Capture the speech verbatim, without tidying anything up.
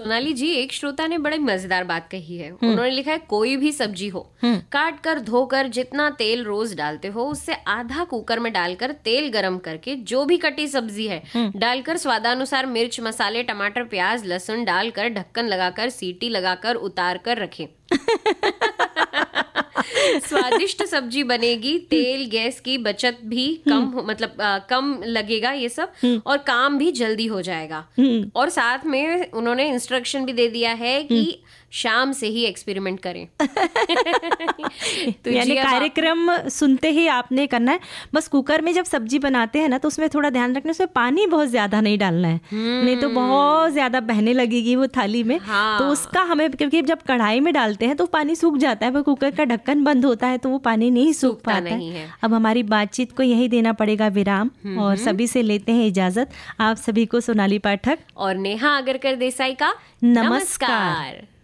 सोनाली जी, एक श्रोता ने बड़ी मजेदार बात कही है। उन्होंने लिखा है, कोई भी सब्जी हो, काट कर धोकर जितना तेल रोज डालते हो उससे आधा कुकर में डालकर तेल गरम करके जो भी कटी सब्जी है डालकर स्वादानुसार मिर्च, मसाले, टमाटर, प्याज, लहसुन डालकर ढक्कन लगाकर सीटी लगाकर उतार कर रखें। स्वादिष्ट सब्जी बनेगी, तेल गैस की बचत भी कम हो, मतलब आ, कम लगेगा ये सब, और काम भी जल्दी हो जाएगा। और साथ में उन्होंने इंस्ट्रक्शन भी दे दिया है कि शाम से ही एक्सपेरिमेंट करें। तो यानी कार्यक्रम सुनते ही आपने करना है। बस कुकर में जब सब्जी बनाते हैं ना तो उसमें थोड़ा ध्यान रखना, उसमें पानी बहुत ज्यादा नहीं डालना है, नहीं तो बहुत ज्यादा बहने लगेगी वो थाली में। हाँ। तो उसका हमें, क्योंकि जब कढ़ाई में डालते हैं तो पानी सूख जाता है, पर कुकर का ढक्कन बंद होता है तो वो पानी नहीं सूख पाता नहीं है। अब हमारी बातचीत को यही देना पड़ेगा विराम, और सभी से लेते हैं इजाजत। आप सभी को सोनाली पाठक और नेहा आगरकर देसाई का नमस्कार।